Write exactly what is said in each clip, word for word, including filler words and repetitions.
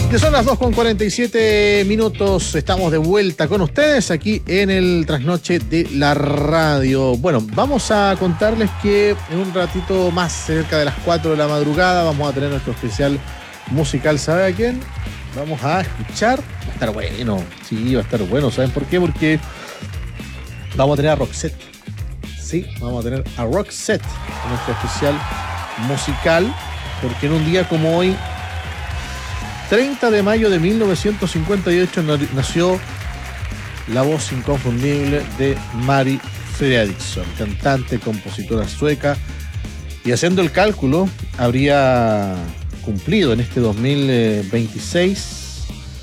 Ya son las dos con cuarenta y siete minutos, estamos de vuelta con ustedes aquí en el Trasnoche de la Radio. Bueno, vamos a contarles que en un ratito más, cerca de las cuatro de la madrugada, vamos a tener nuestro especial musical, ¿sabe a quién? Vamos a escuchar, va a estar bueno, sí, va a estar bueno, ¿saben por qué? Porque vamos a tener a Roxette, sí, vamos a tener a Roxette en nuestro especial musical, porque en un día como hoy, treinta de mayo de mil novecientos cincuenta y ocho, nació la voz inconfundible de Mari Fredriksson, cantante, compositora sueca, y haciendo el cálculo, habría cumplido en este dos mil veintiséis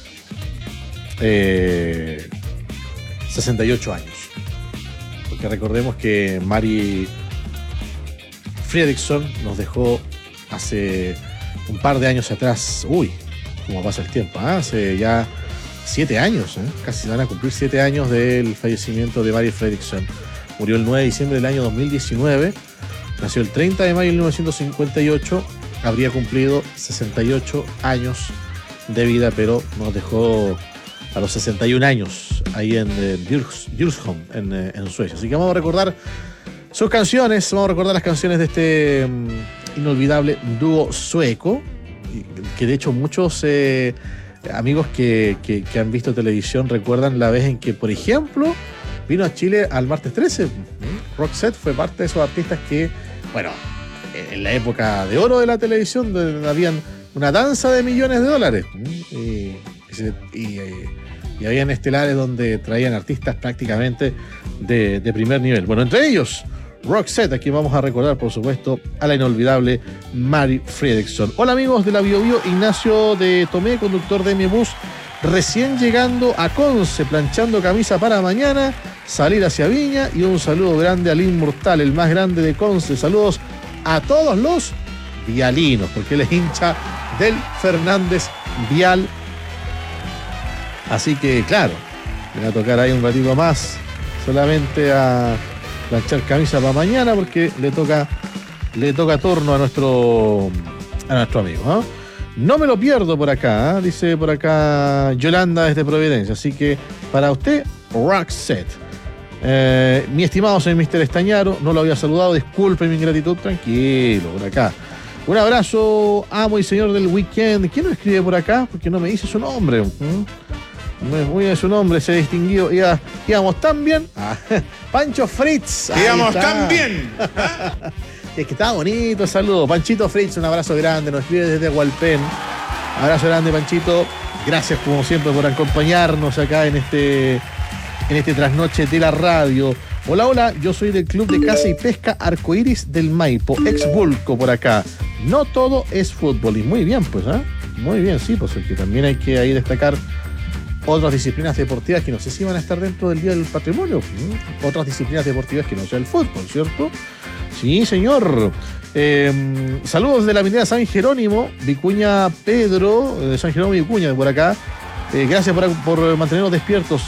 eh, sesenta y ocho años. Porque recordemos que Mari Fredriksson nos dejó hace un par de años atrás, uy, como pasa el tiempo, ¿eh? Hace ya siete años, ¿eh? Casi van a cumplir siete años del fallecimiento de Mari Fredriksson. Murió el nueve de diciembre del año dos mil diecinueve, nació el treinta de mayo de mil novecientos cincuenta y ocho, habría cumplido sesenta y ocho años de vida, pero nos dejó a los sesenta y un años ahí en eh, Djursholm, en, eh, en Suecia. Así que vamos a recordar sus canciones, vamos a recordar las canciones de este um, inolvidable dúo sueco, que de hecho muchos eh, amigos que, que, que han visto televisión recuerdan la vez en que, por ejemplo, vino a Chile al martes trece. Roxette fue parte de esos artistas que, bueno, en la época de oro de la televisión, donde habían una danza de millones de dólares. Y, y, y, y habían estelares donde traían artistas prácticamente de, de primer nivel. Bueno, entre ellos Roxette, aquí vamos a recordar, por supuesto, a la inolvidable Mari Fredriksson. Hola amigos de la Bio Bio, Ignacio de Tomé, conductor de mi bus, recién llegando a Conce, planchando camisa para mañana, salir hacia Viña, y un saludo grande al inmortal, el más grande de Conce. Saludos a todos los vialinos, porque él es hincha del Fernández Vial. Así que, claro, me va a tocar ahí un ratito más, solamente a planchar camisa para mañana, porque le toca le toca turno a nuestro a nuestro amigo, ¿eh? No me lo pierdo por acá, ¿eh? Dice por acá Yolanda desde Providencia. Así que para usted, Roxette. Eh, mi estimado señor mister Estañaro, no lo había saludado, disculpe mi ingratitud, tranquilo, por acá. Un abrazo, amo y señor del weekend. ¿Quién nos escribe por acá? Porque no me dice su nombre. ¿Mm? Muy bien su nombre, se distinguió. Iba, íbamos tan bien. Ah, Pancho Fritz. Íbamos tan bien. Es que estaba bonito, saludo. Panchito Fritz, un abrazo grande. Nos escribe desde Hualpén. Abrazo grande, Panchito. Gracias, como siempre, por acompañarnos acá en este, en este trasnoche de la radio. Hola, hola, yo soy del Club de Caza y Pesca Arcoíris del Maipo, ex Bulco por acá. No todo es fútbol. Y muy bien, pues, ¿ah? ¿eh? Muy bien, sí, pues es que también hay que ahí destacar otras disciplinas deportivas que no sé si van a estar dentro del Día del Patrimonio. ¿Mm? Otras disciplinas deportivas que no sea el fútbol, ¿cierto? Sí, señor. Eh, saludos de la avenida San Jerónimo, Vicuña Pedro, de San Jerónimo y Vicuña, por acá. Eh, gracias por, por mantenernos despiertos.